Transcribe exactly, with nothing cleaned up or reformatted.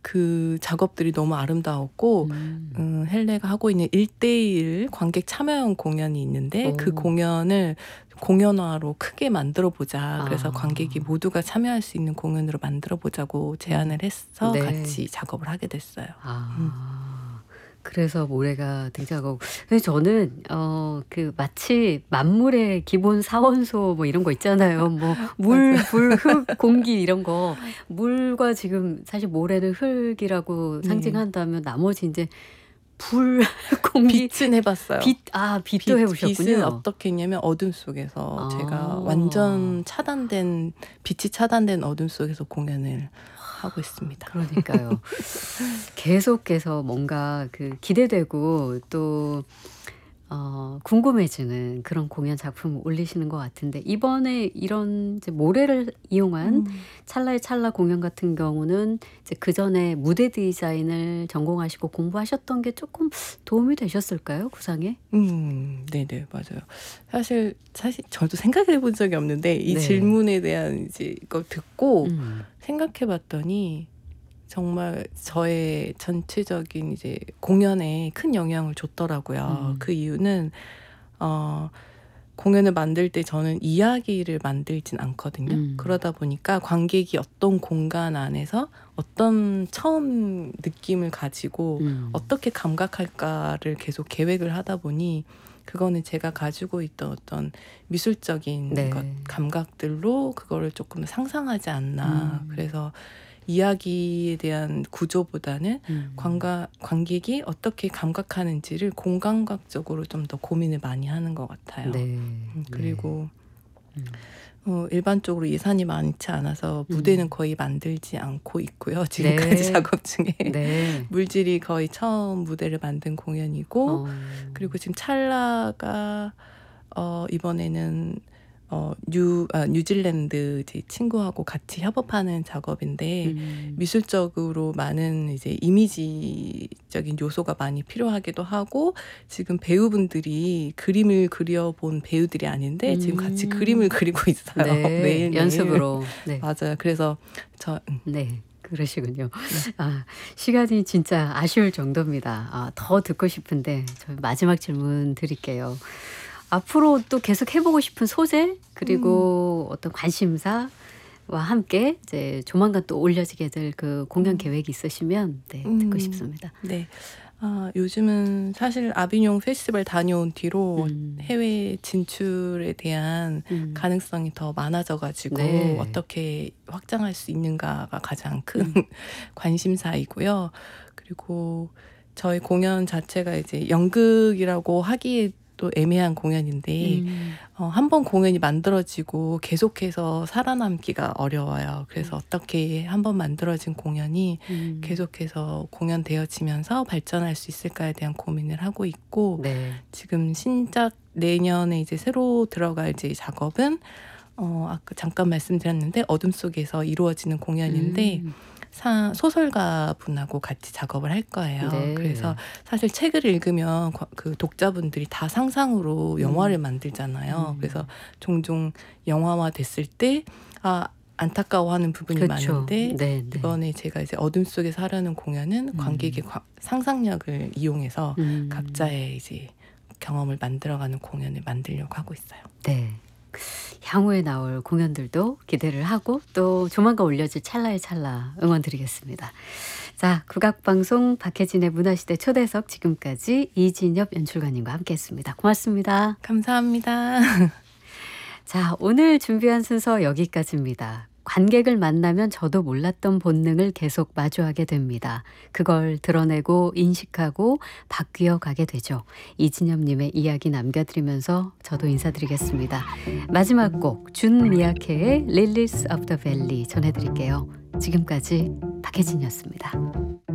그 작업들이 너무 아름다웠고 음. 음, 헬레가 하고 있는 일대일 관객 참여형 공연이 있는데 그 오. 공연을 공연화로 크게 만들어 보자. 그래서 아. 관객이 모두가 참여할 수 있는 공연으로 만들어 보자고 제안을 해서 네. 같이 작업을 하게 됐어요. 음. 아. 그래서 모래가 등장하고 근데 저는 어 그 마치 만물의 기본 사원소 뭐 이런 거 있잖아요. 뭐 물, 맞아요. 불, 흙, 공기 이런 거. 물과 지금 사실 모래는 흙이라고 네. 상징한다면 나머지 인제 불, 공기, 빛은 해 봤어요. 빛 아 빛도 해 빛 빛은 보셨군요. 어떻게 했냐면 어둠 속에서 제가 아. 완전 차단된 빛이 차단된 어둠 속에서 공연을 하고 있습니다. 그러니까요. 계속해서 뭔가 그 기대되고 또 어 궁금해지는 그런 공연 작품을 올리시는 것 같은데 이번에 이런 이제 모래를 이용한 음. 찰나의 찰나 공연 같은 경우는 이제 그전에 무대 디자인을 전공하시고 공부하셨던 게 쪼끔 도움이 되셨을까요? 구상에? 음. 네네. 맞아요. 사실 사실 저도 생각해 본 적이 없는데 이 네. 질문에 대한 이제 걸 듣고 음. 생각해 봤더니 정말 저의 전체적인 이제 공연에 큰 영향을 줬더라고요. 음. 그 이유는 어 공연을 만들 때 저는 이야기를 만들진 않거든요. 음. 그러다 보니까 관객이 어떤 공간 안에서 어떤 처음 느낌을 가지고 음. 어떻게 감각할까를 계속 계획을 하다 보니 그거는 제가 가지고 있던 어떤 미술적인 네. 것 감각들로 그거를 쪼끔 상상하지 않나. 음. 그래서 이야기에 대한 구조보다는 음. 관가 관객이 어떻게 감각하는지를 공감각적으로 좀 더 고민을 많이 하는 것 같아요. 네. 음 네. 그리고 음. 어 일반적으로 예산이 많지 않아서 무대는 음. 거의 만들지 않고 있고요. 지금까지 네. 작업 중에. 네. 물질이 거의 처음 무대를 만든 공연이고 어. 그리고 지금 찰나가 어 이번에는 어 뉴 아 뉴질랜드 이제 친구하고 같이 협업하는 작업인데 음. 미술적으로 많은 이제 이미지적인 요소가 많이 필요하기도 하고 지금 배우분들이 그림을 그려 본 배우들이 아닌데 지금 같이 음. 그림을 그리고 있어요. 네. 매일매일. 연습으로. 네. 맞아요. 그래서 저 음. 네. 그러시군요. 네. 아 시간이 진짜 아쉬울 정도입니다. 아 더 듣고 싶은데 저 마지막 질문 드릴게요. 앞으로 또 계속 해 보고 싶은 소재 그리고 음. 어떤 관심사와 함께 이제 조만간 또 올려지게 될 그 공연 음. 계획이 있으시면 네 듣고 음. 싶습니다. 네. 아 요즘은 사실 아비뇽 페스티벌 다녀온 뒤로 음. 해외 진출에 대한 음. 가능성이 더 많아져 가지고 네. 어떻게 확장할 수 있는가가 가장 큰 음. 관심사이고요. 그리고 저희 공연 자체가 이제 연극이라고 하기에 또 애매한 공연인데 음. 어 한 번 공연이 만들어지고 계속해서 살아남기가 어려워요. 그래서 음. 어떻게 한 번 만들어진 공연이 음. 계속해서 공연되어지면서 발전할 수 있을까에 대한 고민을 하고 있고 네. 지금 신작 내년에 이제 새로 들어갈 이제 작업은 어 아까 잠깐 말씀드렸는데 어둠 속에서 이루어지는 공연인데 음. 사 소설가분하고 같이 작업을 할 거예요. 그래서 네. 사실 책을 읽으면 과 그 독자분들이 다 상상으로 영화를 음. 만들잖아요. 그래서 음. 종종 영화화 됐을 때 아 안타까워하는 부분이 그쵸. 많은데 네네. 이번에 제가 이제 어둠 속에서 하려는 공연은 관객의 음. 과 상상력을 이용해서 음. 각자의 이제 경험을 만들어가는 공연을 만들려고 하고 있어요. 네. 향후에 나올 공연들도 기대를 하고 또 조만간 올려질 찰나의 찰나 응원 드리겠습니다. 자 국악방송 박혜진의 문화시대 초대석 지금까지 이진엽 연출가님과 함께했습니다. 고맙습니다. 감사합니다. 자 오늘 준비한 순서 여기까지입니다. 관객을 만나면 저도 몰랐던 본능을 계속 마주하게 됩니다. 그걸 드러내고 인식하고 바뀌어 가게 되죠. 이진엽님의 이야기 남겨드리면서 저도 인사드리겠습니다. 마지막 곡 준미야케의 Lilies of the Valley 전해드릴게요. 지금까지 박혜진이었습니다.